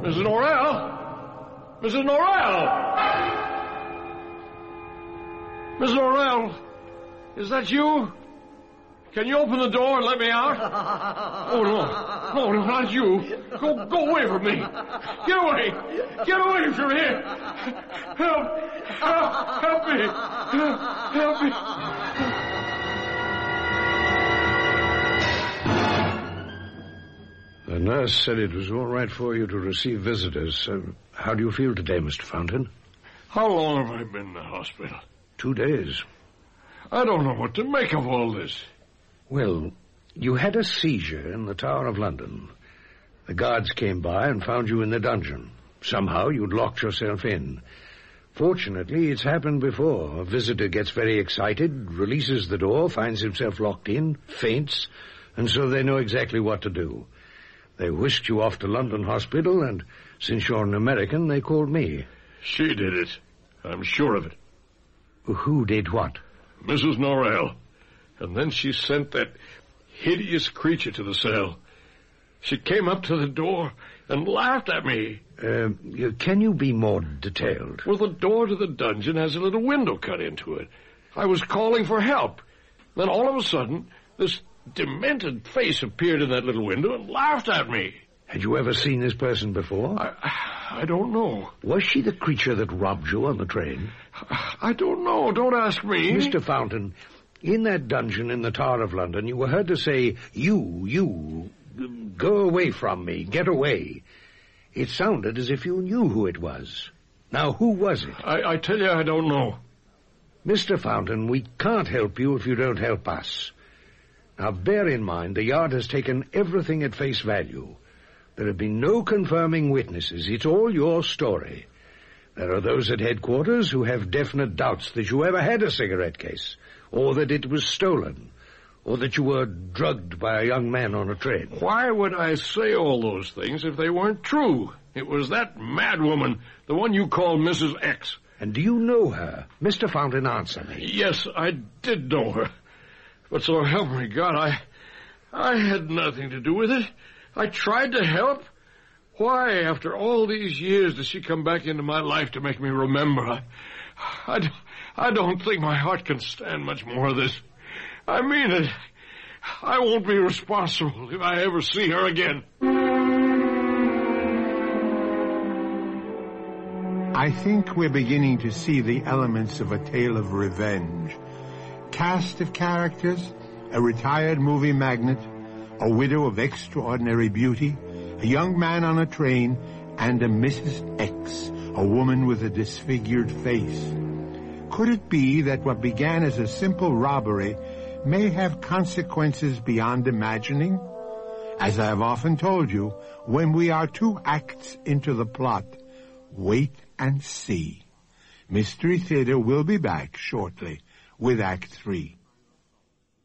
Mrs. Norrell? Mrs. Norrell? Mrs. Norrell, is that you? Can you open the door and let me out? Oh, no, not you. Go away from me. Get away. Get away from here. Help me. Help me. The nurse said it was all right for you to receive visitors. How do you feel today, Mr. Fountain? How long have I been in the hospital? 2 days. I don't know what to make of all this. Well, you had a seizure in the Tower of London. The guards came by and found you in the dungeon. Somehow you'd locked yourself in. Fortunately, it's happened before. A visitor gets very excited, releases the door, finds himself locked in, faints, and so they know exactly what to do. They whisked you off to London Hospital, and since you're an American, they called me. She did it. I'm sure of it. Who did what? Mrs. Norrell. And then she sent that hideous creature to the cell. She came up to the door and laughed at me. Can you be more detailed? Well, the door to the dungeon has a little window cut into it. I was calling for help. Then all of a sudden, this demented face appeared in that little window and laughed at me. Had you ever seen this person before? I don't know. Was she the creature that robbed you on the train? I don't know. Don't ask me. Mr. Fountain, in that dungeon in the Tower of London, you were heard to say, you, go away from me, get away. It sounded as if you knew who it was. Now, who was it? I tell you, I don't know. Mr. Fountain, we can't help you if you don't help us. Now, bear in mind, the Yard has taken everything at face value. There have been no confirming witnesses. It's all your story. There are those at headquarters who have definite doubts that you ever had a cigarette case, or that it was stolen, or that you were drugged by a young man on a train. Why would I say all those things if they weren't true? It was that madwoman, the one you call Mrs. X. And do you know her? Mr. Fountain, answer me. Yes, I did know her. But so help me God, I had nothing to do with it. I tried to help. Why, after all these years, does she come back into my life to make me remember? I don't think my heart can stand much more of this. I mean it. I won't be responsible if I ever see her again. I think we're beginning to see the elements of a tale of revenge. Cast of characters, a retired movie magnate, a widow of extraordinary beauty, a young man on a train, and a Mrs. X, a woman with a disfigured face. Could it be that what began as a simple robbery may have consequences beyond imagining? As I have often told you, when we are 2 acts into the plot, wait and see. Mystery Theater will be back shortly with Act 3.